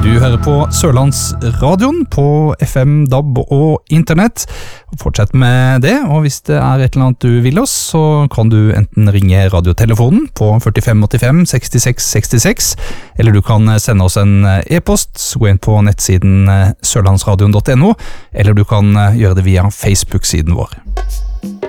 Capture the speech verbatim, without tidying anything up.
Du hører på Sørlandsradioen på F M, D A B og internett. Fortsett med det, og hvis det er et eller annet du vil oss, så kan du enten ringe radiotelefonen på førtifem åttifem sekstiseks sekstiseks, eller du kan sende oss en e-post, gå inn på nettsiden sørlandsradion punktum no, eller du kan gjøre det via Facebook-siden vår.